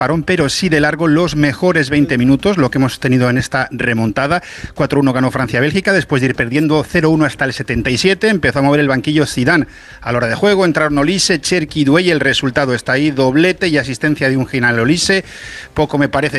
parón, pero sí de largo los mejores 20 minutos, lo que hemos tenido en esta remontada. 4-1 ganó Francia-Bélgica, después de ir perdiendo 0-1 hasta el 77. Empezó a mover el banquillo Zidane a la hora de juego. Entraron Olise, Cherki y Duey. El resultado está ahí, doblete y asistencia de un Ginal Olise. Poco me parece